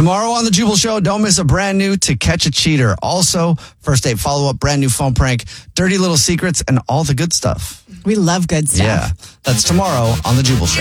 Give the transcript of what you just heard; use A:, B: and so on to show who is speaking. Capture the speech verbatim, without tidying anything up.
A: Tomorrow on The Jubal Show, don't miss a brand new To Catch a Cheater. Also, first date follow-up, brand new phone prank, dirty little secrets, and all the good stuff.
B: We love good stuff.
A: Yeah, that's tomorrow on The Jubal Show.